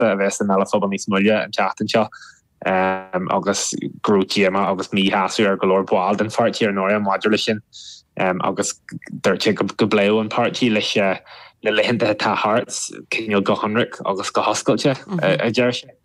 a bheits an alafobal níos muile an teachtan seo agus grútíama agus mí hasú ar golóir bháil den fartí ar nóir maidir lei sin agus dúirte go bléú an partí leis le lehinnta tá Hearts cinneal go Honric agus go hoscailte a deir sé.